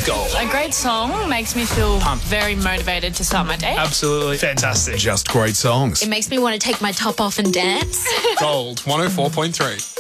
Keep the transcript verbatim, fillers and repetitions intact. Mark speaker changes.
Speaker 1: Gold.
Speaker 2: A great song makes me feel
Speaker 1: Pumped.
Speaker 2: very motivated to start my day.
Speaker 1: Absolutely fantastic.
Speaker 3: Just great songs.
Speaker 4: It makes me want to take my top off and dance.
Speaker 5: Gold one oh four point three.